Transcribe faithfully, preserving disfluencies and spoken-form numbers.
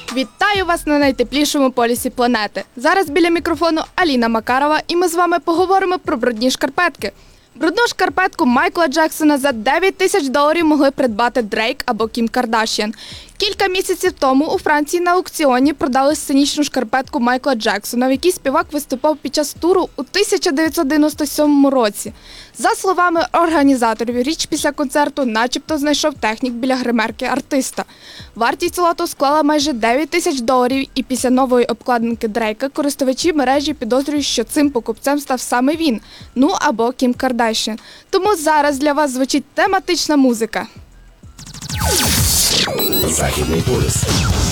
Вітаю вас на найтеплішому полюсі планети. Зараз біля мікрофону Аліна Макарова, і ми з вами поговоримо про брудні шкарпетки. Брудну шкарпетку Майкла Джексона за дев'ять тисяч доларів могли придбати Дрейк або Кім Кардашіан. Кілька місяців тому у Франції на аукціоні продали сценічну шкарпетку Майкла Джексона, в якій співак виступав під час туру у тисяча дев'ятсот дев'яносто сьомому році. За словами організаторів, річ після концерту начебто знайшов технік біля гримерки артиста. Вартість лоту склала майже дев'ять тисяч доларів, і після нової обкладинки Дрейка користувачі мережі підозрюють, що цим покупцем став саме він, ну або Кім Кардашіан. Тому зараз для вас звучить тематична музика. Західний полюс.